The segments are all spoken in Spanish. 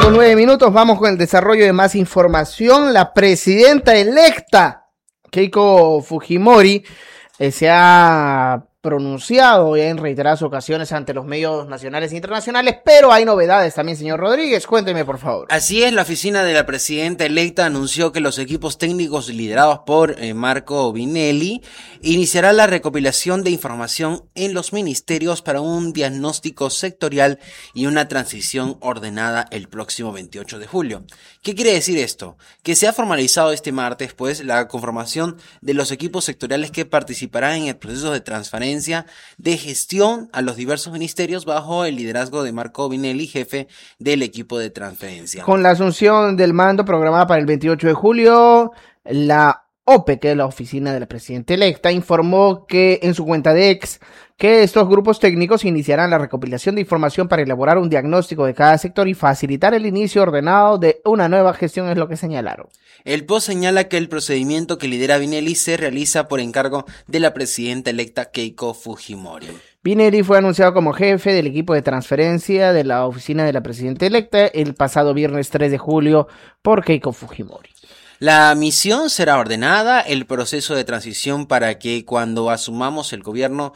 con 9 minutos, vamos con el desarrollo de más información. La presidenta electa, Keiko Fujimori, se ha pronunciado ya en reiteradas ocasiones ante los medios nacionales e internacionales, pero hay novedades también, señor Rodríguez. Cuénteme, por favor. Así es, la oficina de la presidenta electa anunció que los equipos técnicos liderados por Marco Vinelli iniciará la recopilación de información en los ministerios para un diagnóstico sectorial y una transición ordenada el próximo 28 de julio. ¿Qué quiere decir esto? Que se ha formalizado este martes, pues, la conformación de los equipos sectoriales que participarán en el proceso de transferencia de gestión a los diversos ministerios bajo el liderazgo de Marco Vinelli, jefe del equipo de transferencia. Con la asunción del mando programada para el 28 de julio, la OPE, que es la oficina de la presidenta electa, informó que en su cuenta de X que estos grupos técnicos iniciarán la recopilación de información para elaborar un diagnóstico de cada sector y facilitar el inicio ordenado de una nueva gestión, es lo que señalaron. El post señala que el procedimiento que lidera Vinelli se realiza por encargo de la presidenta electa Keiko Fujimori. Vinelli fue anunciado como jefe del equipo de transferencia de la oficina de la presidenta electa el pasado viernes 3 de julio por Keiko Fujimori. La misión será ordenada, el proceso de transición para que cuando asumamos el gobierno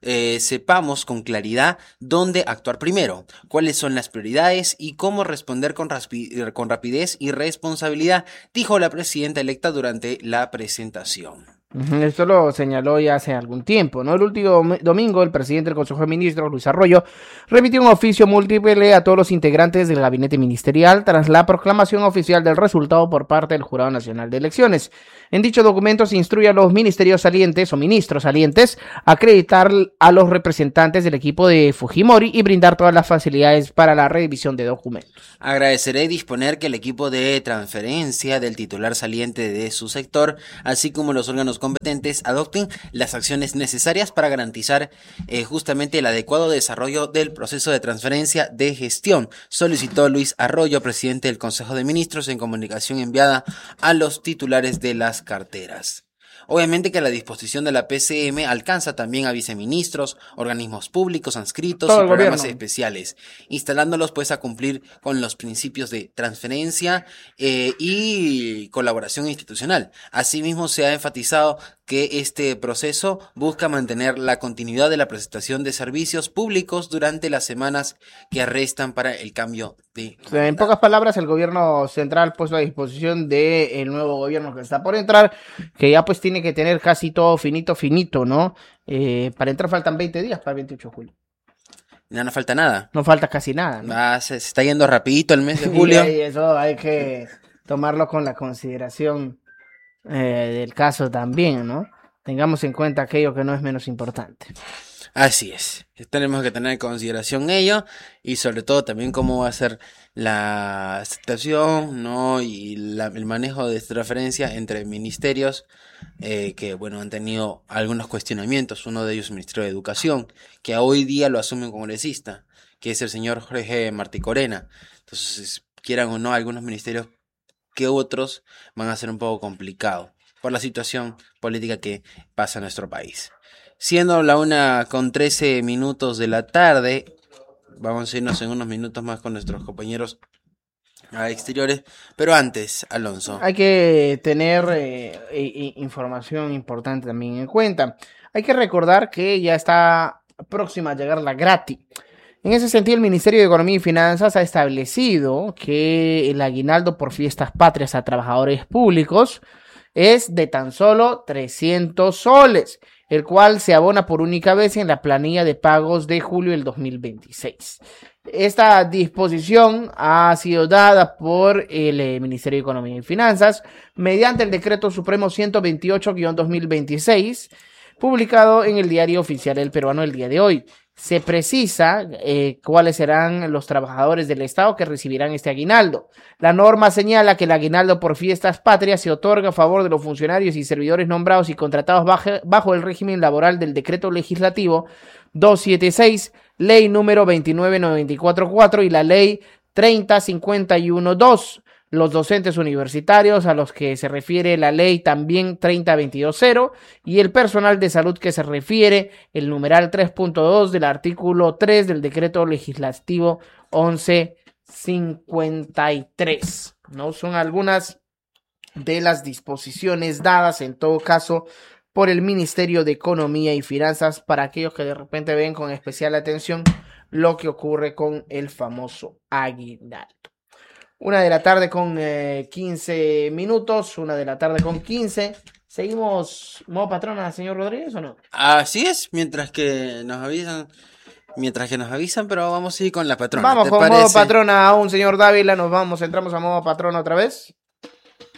sepamos con claridad dónde actuar primero, cuáles son las prioridades y cómo responder con rapidez y responsabilidad, dijo la presidenta electa durante la presentación. Esto lo señaló ya hace algún tiempo, ¿no? El último domingo, el presidente del Consejo de Ministros, Luis Arroyo, remitió un oficio múltiple a todos los integrantes del gabinete ministerial tras la proclamación oficial del resultado por parte del Jurado Nacional de Elecciones. En dicho documento se instruye a los ministerios salientes o ministros salientes a acreditar a los representantes del equipo de Fujimori y brindar todas las facilidades para la revisión de documentos. Agradeceré disponer que el equipo de transferencia del titular saliente de su sector, así como los órganos competentes, adopten las acciones necesarias para garantizar justamente el adecuado desarrollo del proceso de transferencia de gestión, solicitó Luis Arroyo, presidente del Consejo de Ministros, en comunicación enviada a los titulares de las carteras. Obviamente que la disposición de la PCM alcanza también a viceministros, organismos públicos adscritos y programas especiales, instalándolos pues a cumplir con los principios de transferencia y colaboración institucional. Asimismo se ha enfatizado que este proceso busca mantener la continuidad de la prestación de servicios públicos durante las semanas que restan para el cambio de... En pocas palabras, el gobierno central puesto a disposición del nuevo gobierno que está por entrar, que ya pues tiene que tener casi todo finito, ¿no? Para entrar faltan 20 días para el 28 de julio. Ya no falta nada. No falta casi nada, ¿no? Se está yendo rapidito el mes de julio. Y eso hay que tomarlo con la consideración del caso también, ¿no? Tengamos en cuenta aquello que no es menos importante. Así es, tenemos que tener en consideración ello y sobre todo también cómo va a ser la situación, ¿no? Y el manejo de esta transferencia entre ministerios que, bueno, han tenido algunos cuestionamientos. Uno de ellos es el Ministerio de Educación, que hoy día lo asume un congresista, que es el señor Jorge Martí Corena. Entonces, quieran o no, algunos ministerios que otros van a ser un poco complicados por la situación política que pasa en nuestro país. Siendo la 1:13 de la tarde, vamos a irnos en unos minutos más con nuestros compañeros exteriores, pero antes, Alonso. Hay que tener información importante también en cuenta. Hay que recordar que ya está próxima a llegar la gratis. En ese sentido, el Ministerio de Economía y Finanzas ha establecido que el aguinaldo por fiestas patrias a trabajadores públicos es de tan solo 300 soles, el cual se abona por única vez en la planilla de pagos de julio del 2026. Esta disposición ha sido dada por el Ministerio de Economía y Finanzas mediante el Decreto Supremo 128-2026, publicado en el Diario Oficial del Peruano el día de hoy. Se precisa cuáles serán los trabajadores del Estado que recibirán este aguinaldo. La norma señala que el aguinaldo por fiestas patrias se otorga a favor de los funcionarios y servidores nombrados y contratados bajo el régimen laboral del Decreto Legislativo 276, Ley número 29944 y la Ley 30512. Los docentes universitarios a los que se refiere la ley también 30220 y el personal de salud que se refiere el numeral 3.2 del artículo 3 del decreto legislativo 11 53, ¿no? Son algunas de las disposiciones dadas, en todo caso, por el Ministerio de Economía y Finanzas para aquellos que de repente ven con especial atención lo que ocurre con el famoso aguinaldo. 1 de la tarde con 15 minutos, 1 de la tarde con 15. ¿Seguimos modo patrona, señor Rodríguez, o no? Así es, mientras que nos avisan, pero vamos a ir con la patrona. Vamos ¿Te con modo parece? patrona aún, señor Dávila. Entramos a modo patrona otra vez.